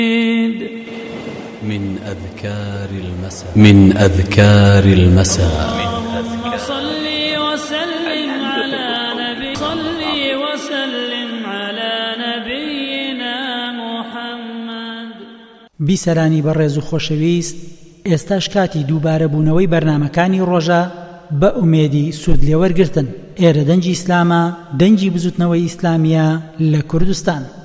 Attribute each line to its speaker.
Speaker 1: من أذكار المساء
Speaker 2: صل وسلم على نبينا محمد.
Speaker 3: بیسەرانی بەڕێز و خۆشەویست، ئێستاش کاتی دووبارە بوونەوەی بەرنامەکانی ڕۆژە بە ئومێدی سوود لێوەرگرتن. ئێرە دەنگی ئیسلامە، دەنگی بزوتنەوەی ئیسلامیە لە کوردستان.